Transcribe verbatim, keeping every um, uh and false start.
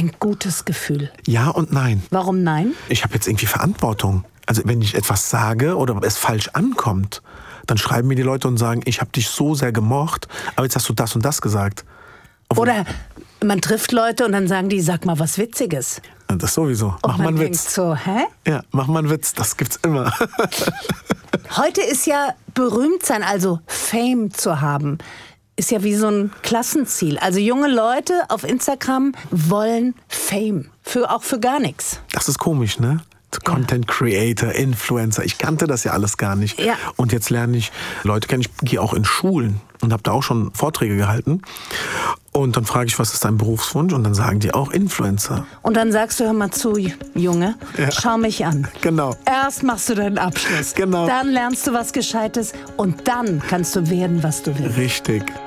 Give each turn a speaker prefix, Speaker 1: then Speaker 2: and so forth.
Speaker 1: ein gutes Gefühl.
Speaker 2: Ja und nein.
Speaker 1: Warum nein?
Speaker 2: Ich habe jetzt irgendwie Verantwortung. Also wenn ich etwas sage oder es falsch ankommt, dann schreiben mir die Leute und sagen, ich habe dich so sehr gemocht, aber jetzt hast du das und das gesagt. Obwohl,
Speaker 1: Oder man trifft Leute und dann sagen die, sag mal was Witziges.
Speaker 2: das sowieso.
Speaker 1: Und
Speaker 2: Mach mal
Speaker 1: man
Speaker 2: einen
Speaker 1: denkt
Speaker 2: Witz.
Speaker 1: so, hä?
Speaker 2: Ja, mach mal einen Witz, das gibt's immer.
Speaker 1: Heute ist ja berühmt sein, also Fame zu haben, ist ja wie so ein Klassenziel. Also junge Leute auf Instagram wollen Fame, für, auch für gar nichts.
Speaker 2: Das ist komisch, ne? Content Creator, Influencer, ich kannte das ja alles gar nicht.
Speaker 1: Ja.
Speaker 2: Und jetzt lerne ich Leute kennen, ich gehe auch in Schulen und habe da auch schon Vorträge gehalten. Und dann frage ich, was ist dein Berufswunsch? Und dann sagen die auch Influencer.
Speaker 1: Und dann sagst du, hör mal zu, Junge,
Speaker 2: Ja.
Speaker 1: schau mich an.
Speaker 2: Genau.
Speaker 1: Erst machst du deinen Abschluss,
Speaker 2: Genau.
Speaker 1: dann lernst du was Gescheites und dann kannst du werden, was du willst.
Speaker 2: Richtig.